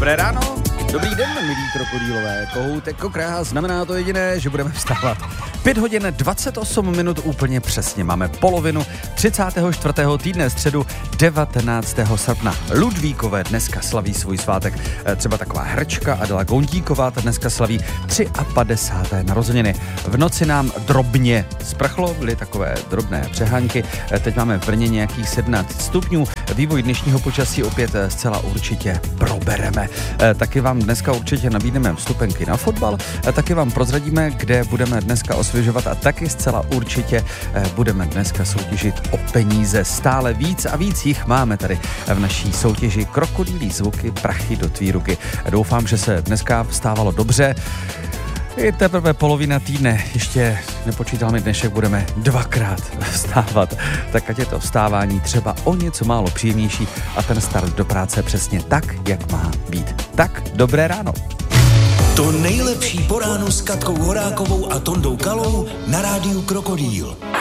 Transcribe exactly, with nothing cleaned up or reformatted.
Dobré ráno, dobrý den, milí krokodýlové. Kohoutek kokrá, znamená to jediné, že budeme vstávat. pět hodin dvacet osm minut úplně přesně. Máme polovinu třicátého čtvrtého týdne, středu devatenáctého srpna. Ludvíkové dneska slaví svůj svátek. Třeba taková herčka Adela Gondíková ta dneska slaví padesát tři narozeniny. V noci nám drobně sprchlo, byly takové drobné přehánky. Teď máme v Brně nějakých sedmnáct stupňů. Vývoj dnešního počasí opět zcela určitě probereme. Taky vám dneska určitě nabídneme vstupenky na fotbal. Taky vám prozradíme, kde budeme dneska osvěžovat a taky zcela určitě budeme dneska soutěžit o peníze. Stále víc a víc jich máme tady v naší soutěži Krokodýlí zvuky, prachy do tvý ruky. Doufám, že se dneska vstávalo dobře. Je teprve polovina týdne, ještě nepočítáme dnešek, budeme dvakrát vstávat. Tak ať je to vstávání třeba o něco málo příjemnější a ten start do práce přesně tak, jak má být. Tak, dobré ráno. To nejlepší po ránu s Katkou Horákovou a Tondou Kalou na rádiu Krokodýl.